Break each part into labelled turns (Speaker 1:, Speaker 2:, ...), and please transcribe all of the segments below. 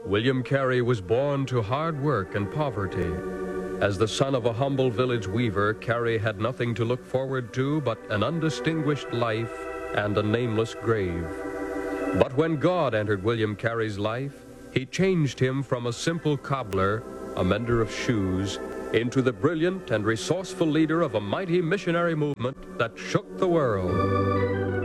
Speaker 1: William Carey was born to hard work and poverty. As the son of a humble village weaver, Carey had nothing to look forward to but an undistinguished life and a nameless grave. But when God entered William Carey's life, he changed him from a simple cobbler, a mender of shoes, into the brilliant and resourceful leader of a mighty missionary movement that shook the world.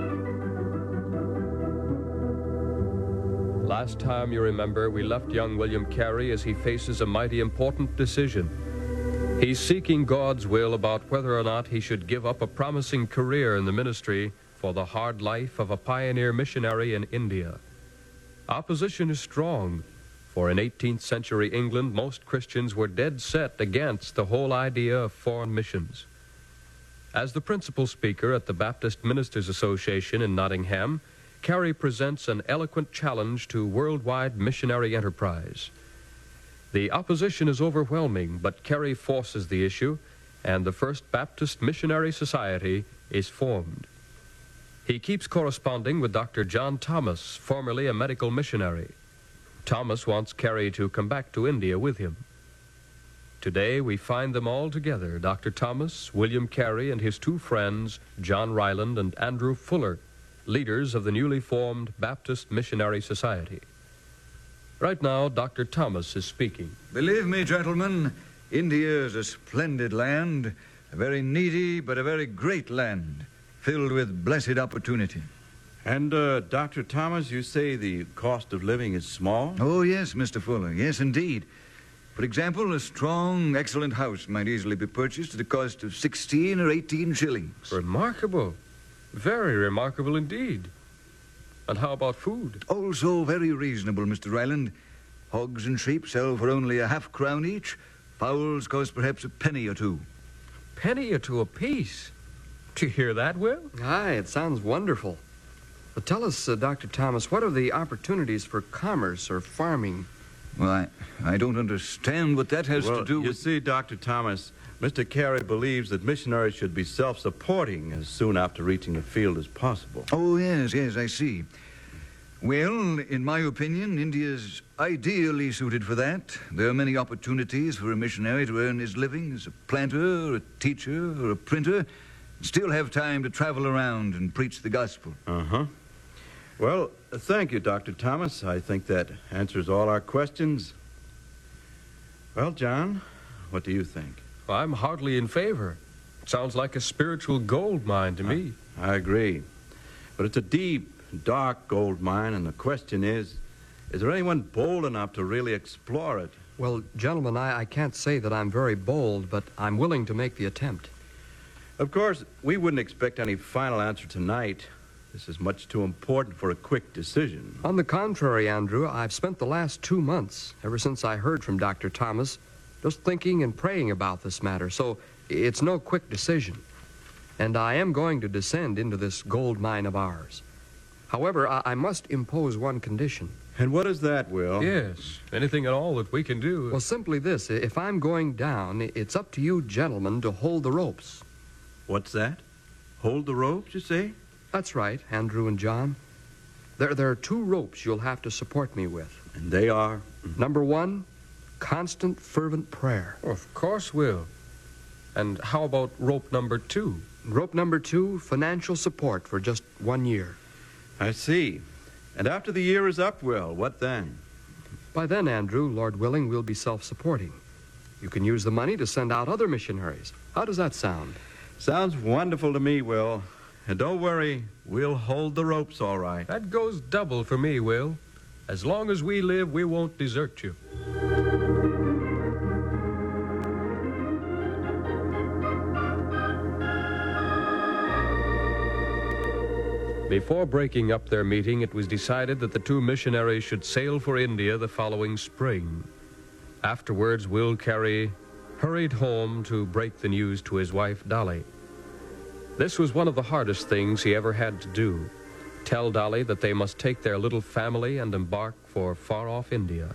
Speaker 1: Last time, you remember, we left young William Carey as he faces a mighty important decision. He's seeking God's will about whether or not he should give up a promising career in the ministry for the hard life of a pioneer missionary in India. Opposition is strong, for in 18th century England, most Christians were dead set against the whole idea of foreign missions. As the principal speaker at the Baptist Ministers Association in Nottingham, Carey presents an eloquent challenge to worldwide missionary enterprise. The opposition is overwhelming, but Carey forces the issue, and the First Baptist Missionary Society is formed. He keeps corresponding with Dr. John Thomas, formerly a medical missionary. Thomas wants Carey to come back to India with him. Today we find them all together, Dr. Thomas, William Carey, and his two friends, John Ryland and Andrew Fuller, leaders of the newly formed Baptist Missionary Society. Right now, Dr. Thomas is speaking.
Speaker 2: Believe me, gentlemen, India is a splendid land, a very needy but a very great land, filled with blessed opportunity.
Speaker 3: And, Dr. Thomas, you say the cost of living is small?
Speaker 2: Oh, yes, Mr. Fuller, yes, indeed. For example, a strong, excellent house might easily be purchased at a cost of 16 or 18 shillings.
Speaker 1: Remarkable. Very remarkable indeed. And how about food?
Speaker 2: Also very reasonable, Mr. Ryland. Hogs and sheep sell for only a half-crown each. Fowls cost perhaps a penny or two.
Speaker 1: Penny or two apiece? Do you hear that, Will?
Speaker 4: Aye, it sounds wonderful. But tell us, Dr. Thomas, what are the opportunities for commerce or farming?
Speaker 2: Well, I don't understand what that has to do with...
Speaker 3: You see, Dr. Thomas, Mr. Carey believes that missionaries should be self-supporting as soon after reaching the field as possible.
Speaker 2: Oh, yes, I see. Well, in my opinion, India's ideally suited for that. There are many opportunities for a missionary to earn his living as a planter, or a teacher, or a printer, and still have time to travel around and preach the gospel.
Speaker 3: Uh-huh. Well, thank you, Dr. Thomas. I think that answers all our questions. Well, John, what do you think?
Speaker 1: I'm heartily in favor. It sounds like a spiritual gold mine to me.
Speaker 3: I agree. But it's a deep, dark gold mine, and the question is there anyone bold enough to really explore it?
Speaker 4: Well, gentlemen, I can't say that I'm very bold, but I'm willing to make the attempt.
Speaker 3: Of course, we wouldn't expect any final answer tonight. This is much too important for a quick decision.
Speaker 4: On the contrary, Andrew, I've spent the last 2 months, ever since I heard from Dr. Thomas, just thinking and praying about this matter, so it's no quick decision. And I am going to descend into this gold mine of ours. However, I must impose one condition.
Speaker 3: And what is that, Will?
Speaker 1: Yes, anything at all that we can do.
Speaker 4: Well, simply this. If I'm going down, it's up to you gentlemen to hold the ropes.
Speaker 3: What's that? Hold the ropes, you say?
Speaker 4: That's right, Andrew and John. There are 2 ropes you'll have to support me with.
Speaker 3: And they are?
Speaker 4: Number 1, constant, fervent prayer.
Speaker 1: Of course, Will. And how about rope number 2?
Speaker 4: Rope number 2, financial support for just 1 year.
Speaker 3: I see. And after the year is up, Will, what then?
Speaker 4: By then, Andrew, Lord willing, we'll be self-supporting. You can use the money to send out other missionaries. How does that sound?
Speaker 3: Sounds wonderful to me, Will. And don't worry, we'll hold the ropes all right.
Speaker 1: That goes double for me, Will. As long as we live, we won't desert you. Before breaking up their meeting, it was decided that the 2 missionaries should sail for India the following spring. Afterwards, Will Carey hurried home to break the news to his wife, Dolly. This was one of the hardest things he ever had to do. Tell Dolly that they must take their little family and embark for far-off India.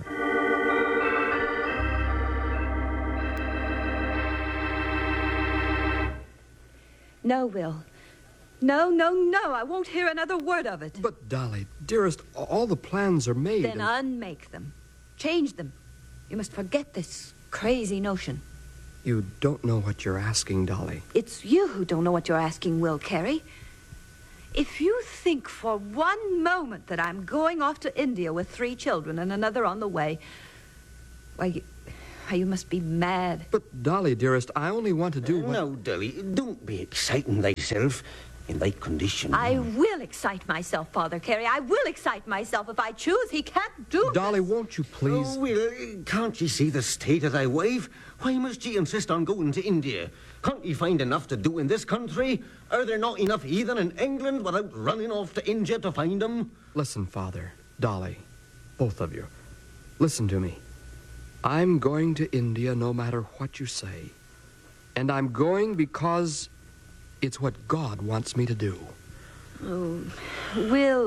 Speaker 5: No, Will. No, I won't hear another word of it.
Speaker 4: But, Dolly, dearest, all the plans are made.
Speaker 5: Then unmake them. change them. You must forget this crazy notion.
Speaker 4: You don't know what you're asking, Dolly.
Speaker 5: It's you who don't know what you're asking, Will Carey. If you think for one moment that I'm going off to India with 3 children and another on the way, why, you must be mad.
Speaker 4: But, Dolly, dearest, I only want to do what...
Speaker 6: Now, Dolly, don't be exciting thyself in thy condition.
Speaker 5: I will excite myself, Father Carey. I will excite myself if I choose. He can't do
Speaker 4: Dolly,
Speaker 5: this.
Speaker 4: won't you please...
Speaker 6: Oh, Will, can't ye see the state of thy wife? Why must ye insist on going to India? Can't ye find enough to do in this country? Are there not enough heathen in England without running off to India to find them?
Speaker 4: Listen, Father, Dolly, both of you. Listen to me. I'm going to India no matter what you say. And I'm going because it's what God wants me to do.
Speaker 5: Oh, Will,